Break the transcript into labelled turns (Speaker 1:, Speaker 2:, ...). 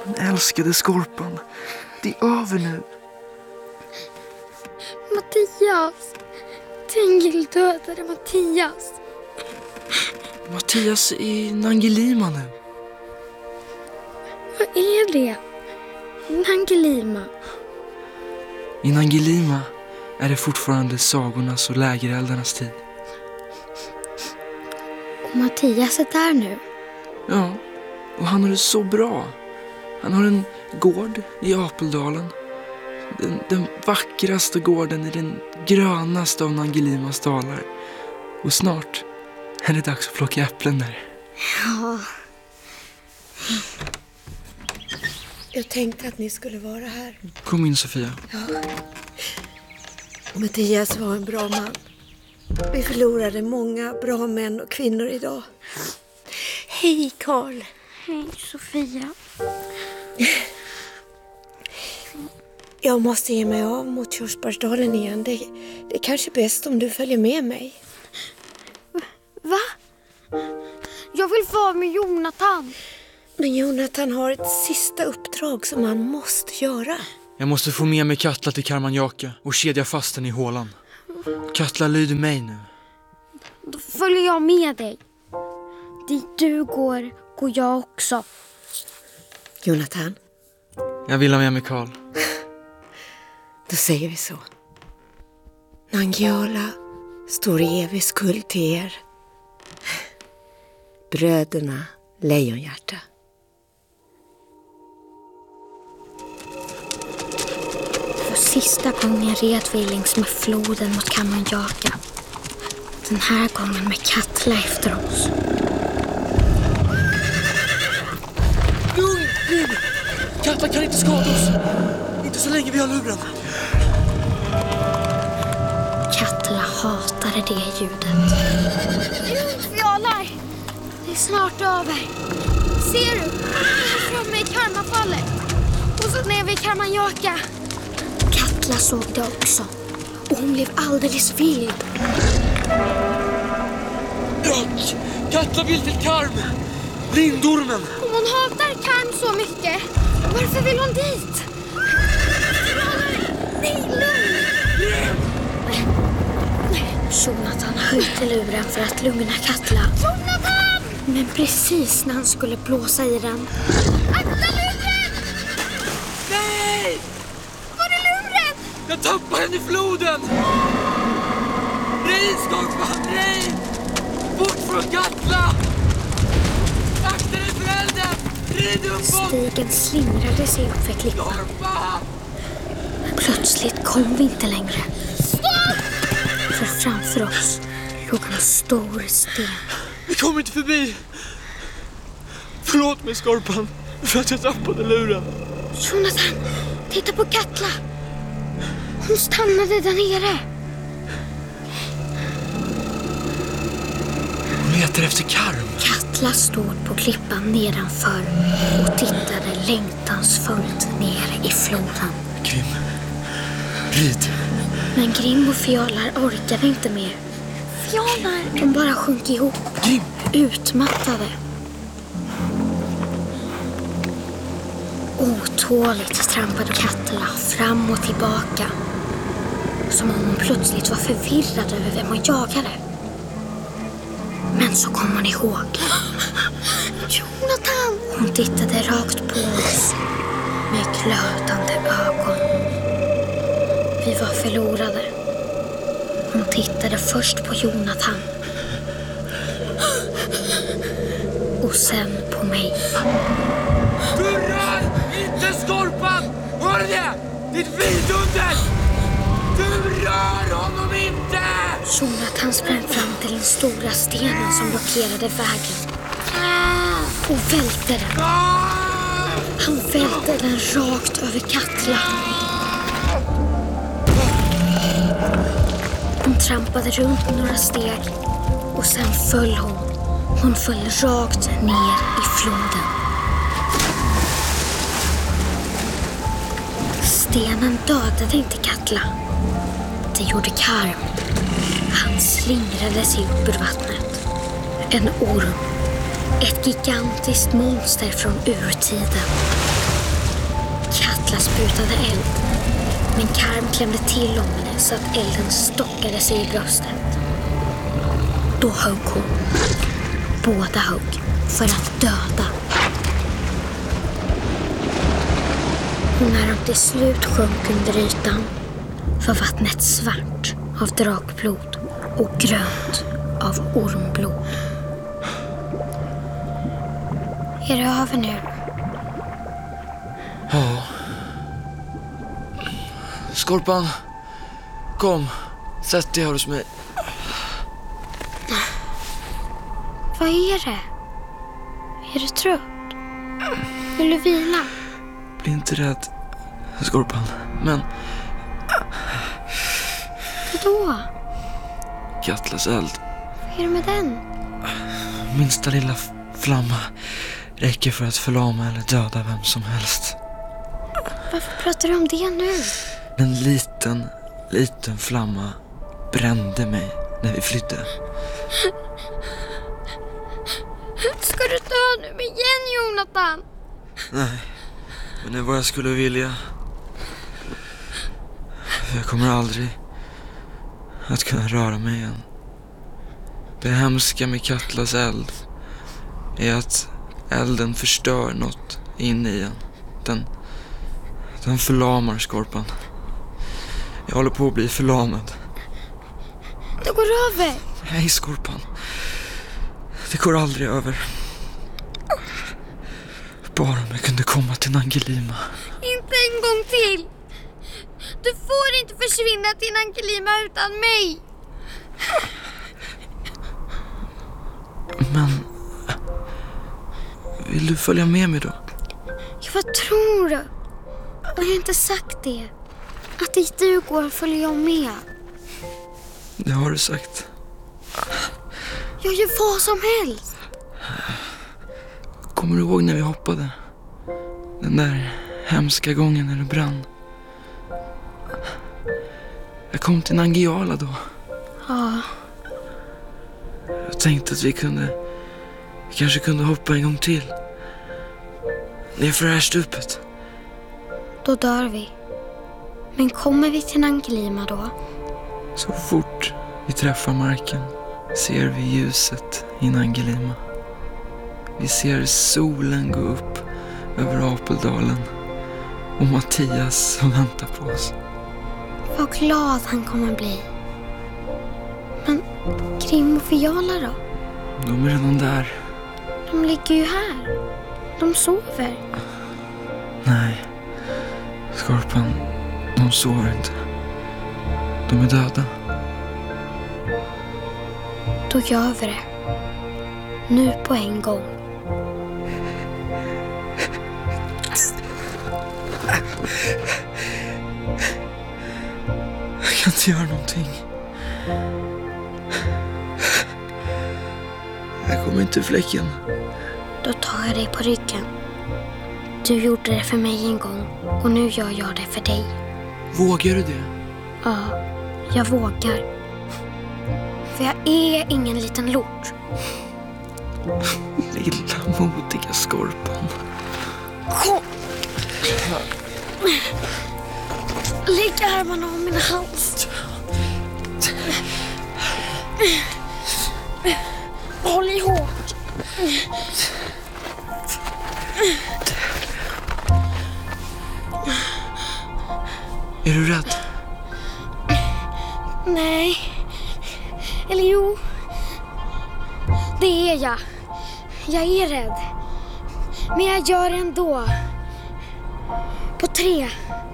Speaker 1: Älskade Skorpan, det är över nu.
Speaker 2: Mattias! Tengil dödade Mattias.
Speaker 1: Mattias är i Nangilima nu.
Speaker 2: Vad är det? Nangilima?
Speaker 1: I Nangilima är det fortfarande sagornas och lägereldarnas tid.
Speaker 2: Och Mattias är där nu?
Speaker 1: Ja, och han har det så bra. Han har en gård i Apeldalen. Den vackraste gården i den grönaste av Nangilimas dalar. Och snart är det dags att plocka äpplen där.
Speaker 2: Ja.
Speaker 3: Jag tänkte att ni skulle vara här.
Speaker 1: Kom in, Sofia.
Speaker 3: Ja. Mattias var en bra man. Vi förlorade många bra män och kvinnor idag. Hej, Karl.
Speaker 2: Hej, Sofia.
Speaker 3: Jag måste ge mig av mot Körsbärsdalen igen. Det är kanske bäst om du följer med mig.
Speaker 2: Va? Jag vill vara med Jonathan.
Speaker 3: Men Jonathan har ett sista uppdrag som han måste göra.
Speaker 1: Jag måste få med mig Katla till Karmanjaka och kedja fast den i hålan. Katla, lyder mig nu.
Speaker 2: Då följer jag med dig. Dit du går jag också.
Speaker 3: Jonathan,
Speaker 1: Jag vill ha med mig Karl.
Speaker 3: då säger vi så. Nangiala står i evig skuld till er. Bröderna Lejonhjärta.
Speaker 2: För sista gången red vi längs med floden mot Karmanjaka. Den här gången med Katla efter oss.
Speaker 1: Lugn! Katla kan inte skada oss. Inte så länge vi har luren.
Speaker 2: Katla hatade det ljudet. Fjalar! Det är snart över. Ser du? Här framme i Karmafallet. Och så ner vid Karmanjaka. Katla såg det också. Och hon blev alldeles vild.
Speaker 1: Katla vill till Karm. Lindormen.
Speaker 2: Om hon hatar Karm så mycket, varför vill hon dit? Nej, lugn! Jonathan höll till luren för att lugna Katla. Jonathan! Men precis när han skulle blåsa i den... Akta luren!
Speaker 1: Nej!
Speaker 2: Var är luren?
Speaker 1: Jag tappar henne i floden! Nej, Skogsman, nej! Bort från Katla! Akta dig för elden! Rid uppåt!
Speaker 2: Stigen slingrade sig upp för klippan.
Speaker 1: Norpa!
Speaker 2: Plötsligt kom vi inte längre. Stopp! För framför oss låg en stor sten.
Speaker 1: Vi kommer inte förbi! Förlåt mig, Skorpan, för att jag tappade luren.
Speaker 2: Jonathan, titta på Katla. Hon stannade där nere.
Speaker 1: Hon letar efter Karm.
Speaker 2: Katla stod på klippan nedanför och tittade längtansfullt ner i floden.
Speaker 1: Grim, rid.
Speaker 2: Men Grim och Fjalar orkade inte mer. Fjalar? De bara sjönk ihop.
Speaker 1: Grim!
Speaker 2: Utmattade. Otåligt trampade Katla fram och tillbaka. Som om hon plötsligt var förvirrad över vem hon jagade. Men så kom hon ihåg. Jonathan! Hon tittade rakt på oss med glödande ögon. Vi var förlorade. Hon tittade först på Jonathan. Och sen på mig.
Speaker 1: Du rör inte Skorpan! Hör du det? Det är ett vidunder! Du rör honom inte!
Speaker 2: Jonathan sprang fram till den stora stenen som blockerade vägen. Och välte den. Han välte den rakt över Katla. Hon trampade runt några steg och sen föll hon. Hon föll rakt ner i floden. Stenen dödade inte Katla. Det gjorde Karm. Han slingrade sig upp ur vattnet. En orm. Ett gigantiskt monster från urtiden. Katla sprutade eld. Men Karm klämde till om henne så att elden stockade sig i bröstet. Då högg hon. Båda högg för att döda. Och när de till slut sjönk under ytan var vattnet svart av drakblod och grönt av ormblod. Är det över nu?
Speaker 1: Ja. Skorpan, kom. Sätt dig här hos mig.
Speaker 2: Vad är det? Är du trött? Vill du vila?
Speaker 1: Bli inte rädd, Skorpan. Men
Speaker 2: Vadå?
Speaker 1: Katlas eld.
Speaker 2: Vad är det med den?
Speaker 1: Minsta lilla flamma räcker för att förlama eller döda vem som helst.
Speaker 2: Varför pratar du om det nu?
Speaker 1: En liten flamma brände mig när vi flydde.
Speaker 2: Ska du dö nu igen, Jonathan?
Speaker 1: Nej, men det är vad jag skulle vilja. Jag kommer aldrig att kunna röra mig igen. Det hemska med Katlas eld är att elden förstör något inne i en. Den förlamar Skorpan. Jag håller på att bli förlamad.
Speaker 2: Det går över.
Speaker 1: Nej, Skorpan. Det går aldrig över. Bara om jag kunde komma till Nangilima.
Speaker 2: Inte en gång till. Du får inte försvinna till Nangilima utan mig.
Speaker 1: Men vill du följa med mig då?
Speaker 2: Ja, vad tror du? Har jag inte sagt det? Att dit du går följer jag med.
Speaker 1: Det har du sagt.
Speaker 2: Jag gör vad som helst.
Speaker 1: Kommer du ihåg när vi hoppade? Den där hemska gången när det brann. Jag kom till Nangiala då.
Speaker 2: Ja,
Speaker 1: Jag tänkte att vi kanske kunde hoppa en gång till. Nerför det här stupet.
Speaker 2: då dör vi. Men kommer vi till Nangilima då?
Speaker 1: Så fort vi träffar marken ser vi ljuset i Nangilima. Vi ser solen gå upp över Apeldalen och Mattias som väntar på oss.
Speaker 2: Vad glad han kommer bli. Men Krim och Fiala då?
Speaker 1: De är redan där.
Speaker 2: De ligger ju här. De sover.
Speaker 1: Nej, Skorpan, de sover inte. De är döda.
Speaker 2: Då gör vi det. Nu på en gång.
Speaker 1: Jag kan inte göra någonting. Jag kommer inte fläcken.
Speaker 2: Då tar jag dig på ryggen. Du gjorde det för mig en gång och nu gör jag det för dig.
Speaker 1: Vågar du det?
Speaker 2: Ja, jag vågar. För jag är ingen liten lort.
Speaker 1: Lilla modiga Skorpan.
Speaker 2: Kom! Lägg armarna om min hals. Håll i hårt.
Speaker 1: Är du rädd?
Speaker 2: Nej. Eller jo. Det är jag. Jag är rädd. Men jag gör det ändå. På 3.